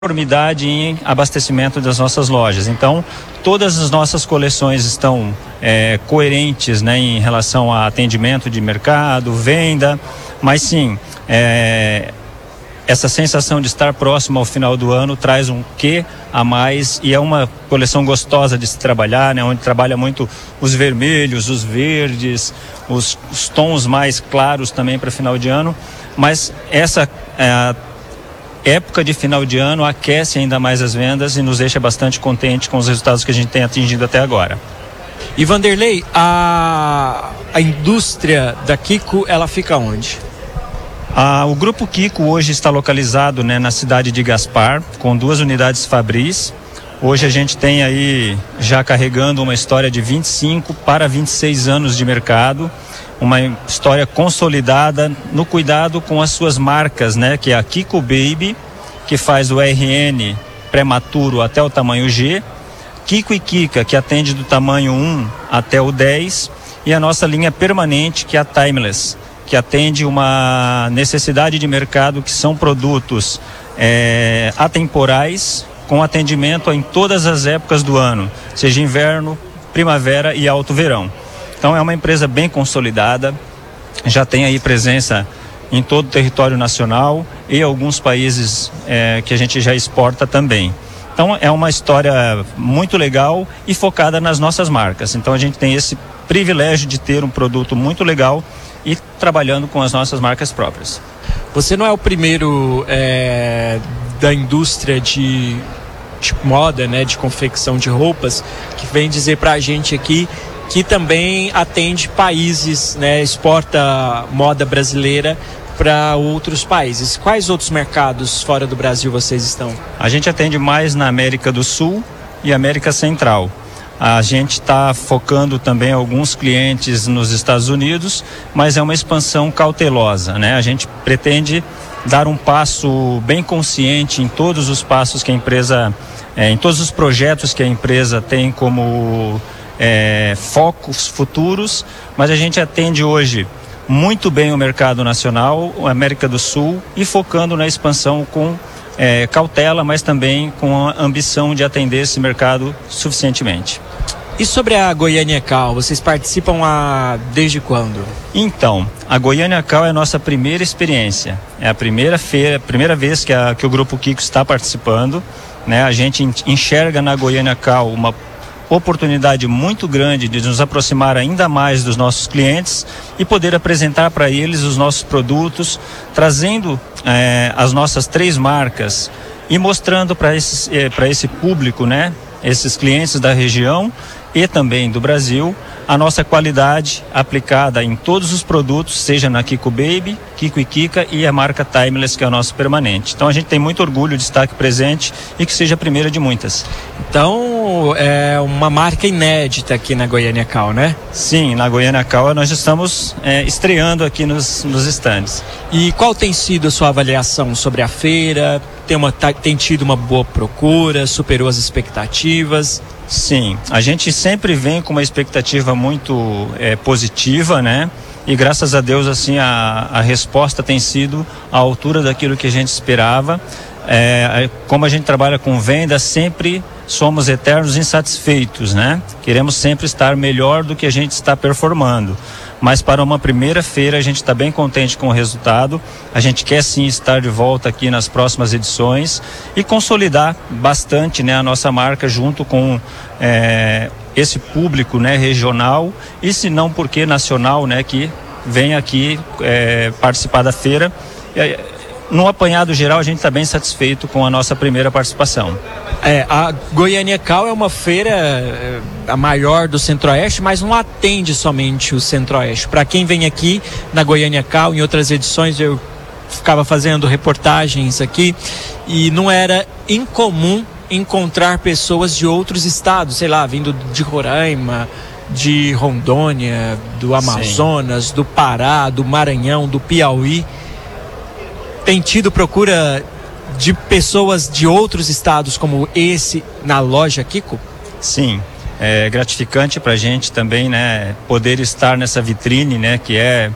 uniformidade em abastecimento das nossas lojas. Então, todas as nossas coleções estão coerentes, né, em relação a atendimento de mercado, venda, mas sim, essa sensação de estar próximo ao final do ano traz um quê a mais e é uma coleção gostosa de se trabalhar, né, onde trabalha muito os vermelhos, os verdes, os tons mais claros também para final de ano, mas essa época de final de ano aquece ainda mais as vendas e nos deixa bastante contente com os resultados que a gente tem atingido até agora. E Vanderlei, a indústria da Kiko, ela fica onde? O Grupo Kiko hoje está localizado, né, na cidade de Gaspar, com 2 unidades fabris. Hoje a gente tem aí já carregando uma história de 25 para 26 anos de mercado, uma história consolidada no cuidado com as suas marcas, né, que é a Kiko Baby, que faz o RN prematuro até o tamanho G, Kiko e Kika, que atende do tamanho 1 até o 10, e a nossa linha permanente, que é a Timeless, que atende uma necessidade de mercado, que são produtos atemporais, com atendimento em todas as épocas do ano, seja inverno, primavera e alto verão. Então é uma empresa bem consolidada, já tem aí presença em todo o território nacional e alguns países que a gente já exporta também. Então é uma história muito legal e focada nas nossas marcas. Então a gente tem esse privilégio de ter um produto muito legal e trabalhando com as nossas marcas próprias. Você não é o primeiro da indústria de moda, né, de confecção de roupas, que vem dizer pra gente aqui que também atende países, né, exporta moda brasileira para outros países. Quais outros mercados fora do Brasil vocês estão? A gente atende mais na América do Sul e América Central. A gente está focando também alguns clientes nos Estados Unidos, mas é uma expansão cautelosa, né? A gente pretende dar um passo bem consciente em todos os passos que a empresa, em todos os projetos que a empresa tem como focos futuros, mas a gente atende hoje muito bem o mercado nacional, a América do Sul, e focando na expansão com cautela, mas também com a ambição de atender esse mercado suficientemente. E sobre a Goiânia Cal, vocês participam desde quando? Então, a Goiânia Cal é a nossa primeira experiência. É a primeira vez que o Grupo Kiko está participando, né? A gente enxerga na Goiânia Cal uma oportunidade muito grande de nos aproximar ainda mais dos nossos clientes e poder apresentar para eles os nossos produtos, trazendo as nossas 3 marcas e mostrando para esse público, né, esses clientes da região e também do Brasil, a nossa qualidade aplicada em todos os produtos, seja na Kiko Baby, Kiko e Kika e a marca Timeless, que é o nosso permanente. Então a gente tem muito orgulho de estar aqui presente e que seja a primeira de muitas. Então é uma marca inédita aqui na Goiânia Cal, né? Sim, na Goiânia Cal nós estamos estreando aqui nos estandes. E qual tem sido a sua avaliação sobre a feira? Tem tido uma boa procura, superou as expectativas? Sim, a gente sempre vem com uma expectativa muito positiva, né? E graças a Deus, assim, a resposta tem sido à altura daquilo que a gente esperava. Como a gente trabalha com venda, sempre somos eternos insatisfeitos, né? Queremos sempre estar melhor do que a gente está performando. Mas para uma primeira feira a gente está bem contente com o resultado. A gente quer sim estar de volta aqui nas próximas edições e consolidar bastante, né, a nossa marca junto com esse público, né, regional e se não porque nacional, né, que vem aqui participar da feira. No apanhado geral a gente está bem satisfeito com a nossa primeira participação. A Goiânia Cal é uma feira a maior do Centro-Oeste, mas não atende somente o Centro-Oeste. Para quem vem aqui na Goiânia Cal, em outras edições eu ficava fazendo reportagens aqui e não era incomum encontrar pessoas de outros estados, sei lá, vindo de Roraima, de Rondônia, do Amazonas, sim, do Pará, do Maranhão, do Piauí. Tem tido procura de pessoas de outros estados como esse na loja Kiko? Sim, é gratificante para a gente também, né, poder estar nessa vitrine, né, que é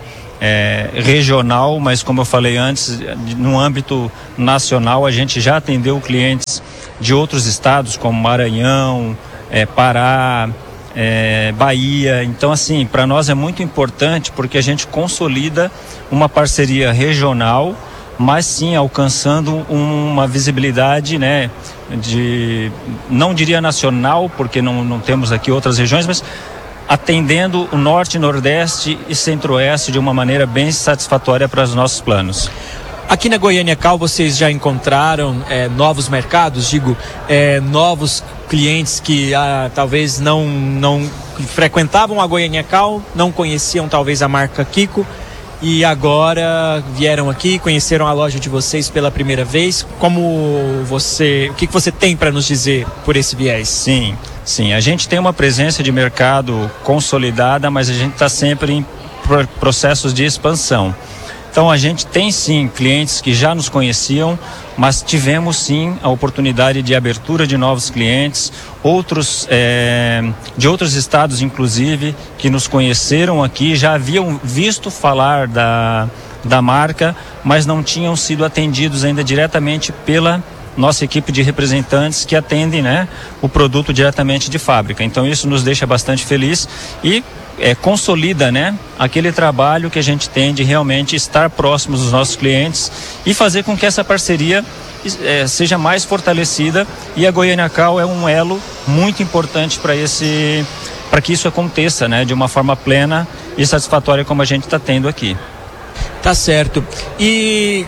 regional, mas como eu falei antes, no âmbito nacional a gente já atendeu clientes de outros estados como Maranhão, Pará, Bahia. Então assim, para nós é muito importante porque a gente consolida uma parceria regional, mas sim alcançando uma visibilidade, né, não diria nacional, porque não temos aqui outras regiões, mas atendendo o norte, nordeste e centro-oeste de uma maneira bem satisfatória para os nossos planos. Aqui na Goiânia Cal vocês já encontraram novos mercados, novos clientes que talvez não frequentavam a Goiânia Cal, não conheciam talvez a marca Kiko e agora vieram aqui, conheceram a loja de vocês pela primeira vez. O que você tem para nos dizer por esse viés? Sim, a gente tem uma presença de mercado consolidada, mas a gente está sempre em processos de expansão. Então a gente tem sim clientes que já nos conheciam, mas tivemos sim a oportunidade de abertura de novos clientes, outros de outros estados inclusive, que nos conheceram aqui, já haviam visto falar da marca, mas não tinham sido atendidos ainda diretamente pela nossa equipe de representantes que atendem, né, o produto diretamente de fábrica. Então isso nos deixa bastante feliz e consolida, né, aquele trabalho que a gente tem de realmente estar próximos dos nossos clientes e fazer com que essa parceria seja mais fortalecida, e a Goiânia Cal é um elo muito importante para que isso aconteça, né, de uma forma plena e satisfatória como a gente está tendo aqui. Tá certo. E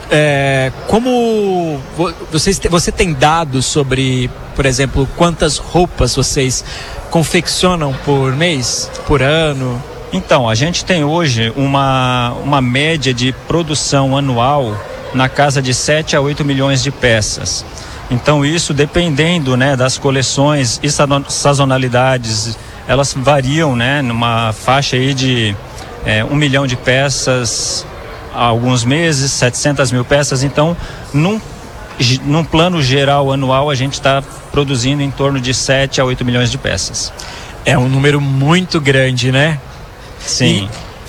como você tem dados sobre, por exemplo, quantas roupas vocês confeccionam por mês, por ano? Então, a gente tem hoje uma média de produção anual na casa de 7 a 8 milhões de peças. Então isso, dependendo, né, das coleções e sazonalidades, elas variam, né, numa faixa aí de 1 milhão de peças há alguns meses, 700 mil peças. Então, num plano geral anual, a gente está produzindo em torno de 7 a 8 milhões de peças. É um número muito grande, né? Sim.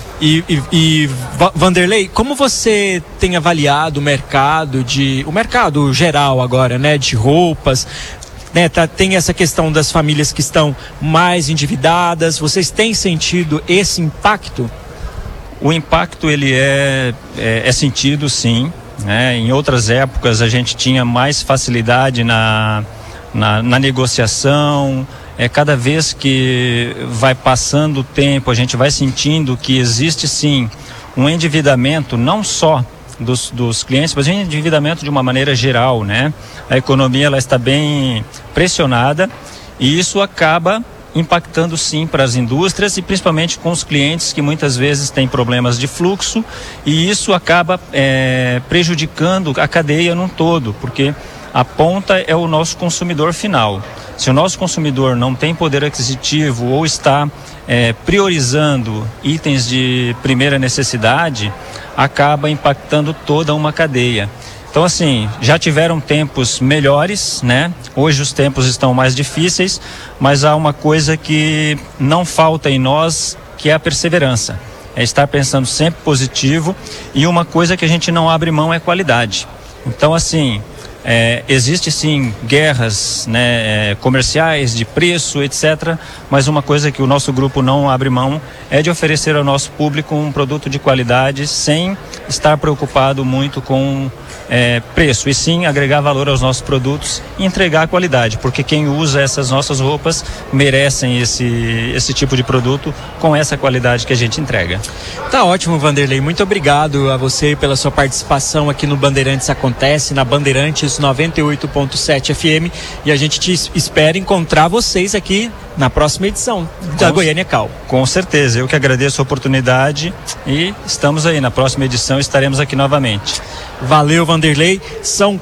E Vanderlei, como você tem avaliado o mercado geral agora, né, de roupas, né, tem essa questão das famílias que estão mais endividadas, vocês têm sentido esse impacto? O impacto ele é sentido, sim, né? Em outras épocas a gente tinha mais facilidade na negociação. Cada vez que vai passando o tempo, a gente vai sentindo que existe sim um endividamento, não só dos clientes, mas um endividamento de uma maneira geral, né? A economia ela está bem pressionada e isso acaba impactando sim para as indústrias e principalmente com os clientes que muitas vezes têm problemas de fluxo, e isso acaba prejudicando a cadeia num todo, porque a ponta é o nosso consumidor final. Se o nosso consumidor não tem poder aquisitivo ou está priorizando itens de primeira necessidade, acaba impactando toda uma cadeia. Então assim, já tiveram tempos melhores, né? Hoje os tempos estão mais difíceis, mas há uma coisa que não falta em nós, que é a perseverança. É estar pensando sempre positivo, e uma coisa que a gente não abre mão é qualidade. Então assim, existe sim guerras, né, comerciais, de preço, etc. Mas uma coisa que o nosso grupo não abre mão é de oferecer ao nosso público um produto de qualidade sem estar preocupado muito com preço, e sim agregar valor aos nossos produtos e entregar a qualidade, porque quem usa essas nossas roupas merecem esse tipo de produto com essa qualidade que a gente entrega. Tá ótimo, Vanderlei, muito obrigado a você pela sua participação aqui no Bandeirantes Acontece, na Bandeirantes 98.7 FM, e a gente espera encontrar vocês aqui na próxima edição da Goiânia Cal. Com certeza, eu que agradeço a oportunidade e estamos aí, na próxima edição estaremos aqui novamente. Valeu, Vanderlei. São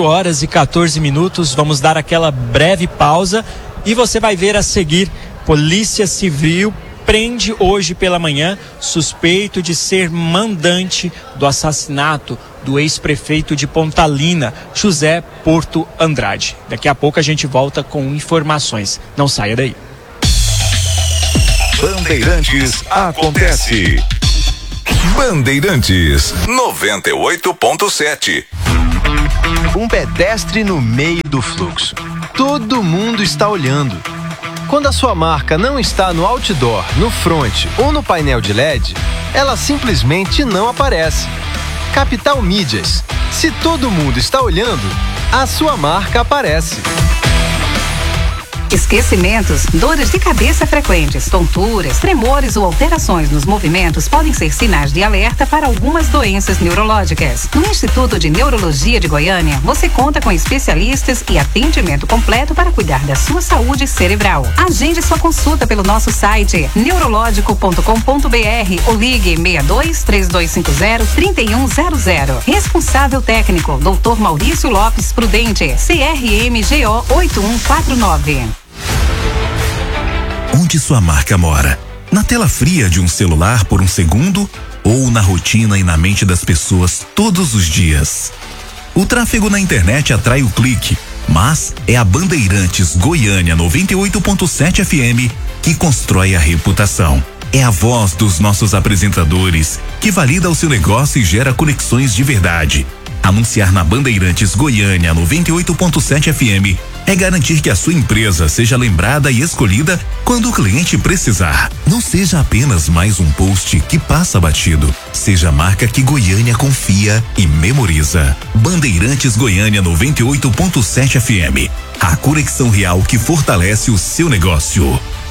4h14, vamos dar aquela breve pausa e você vai ver a seguir: Polícia Civil prende hoje pela manhã suspeito de ser mandante do assassinato do ex-prefeito de Pontalina, José Porto Andrade. Daqui a pouco a gente volta com informações. Não saia daí. Bandeirantes Acontece. Bandeirantes 98.7. Um pedestre no meio do fluxo. Todo mundo está olhando. Quando a sua marca não está no outdoor, no front ou no painel de LED, ela simplesmente não aparece. Capital Mídias. Se todo mundo está olhando, a sua marca aparece. Esquecimentos, dores de cabeça frequentes, tonturas, tremores ou alterações nos movimentos podem ser sinais de alerta para algumas doenças neurológicas. No Instituto de Neurologia de Goiânia, você conta com especialistas e atendimento completo para cuidar da sua saúde cerebral. Agende sua consulta pelo nosso site neurologico.com.br ou ligue 62-3250-3100. Responsável técnico, Dr. Maurício Lopes Prudente, CRMGO 8149. Onde sua marca mora? Na tela fria de um celular por um segundo ou na rotina e na mente das pessoas todos os dias? O tráfego na internet atrai o clique, mas é a Bandeirantes Goiânia 98.7 FM que constrói a reputação. É a voz dos nossos apresentadores que valida o seu negócio e gera conexões de verdade. Anunciar na Bandeirantes Goiânia 98.7 FM é garantir que a sua empresa seja lembrada e escolhida quando o cliente precisar. Não seja apenas mais um post que passa batido. Seja a marca que Goiânia confia e memoriza. Bandeirantes Goiânia 98.7 FM. A conexão real que fortalece o seu negócio.